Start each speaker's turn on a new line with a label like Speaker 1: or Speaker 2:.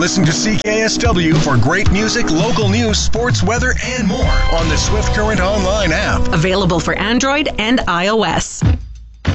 Speaker 1: Listen to CKSW for great music, local news, sports, weather, and more on the Swift Current Online app.
Speaker 2: Available for Android and iOS.